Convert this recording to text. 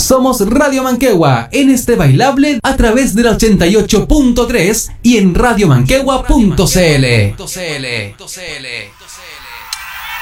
Somos Radio Manquehue en este bailable a través del 88.3 y en radiomanquehue.cl.